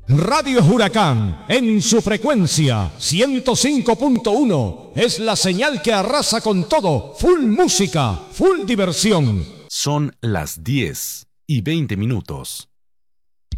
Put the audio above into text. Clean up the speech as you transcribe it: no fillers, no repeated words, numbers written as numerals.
Radio Huracán, en su frecuencia 105.1, es la señal que arrasa con todo. Full música, full diversión. Son las 10:20.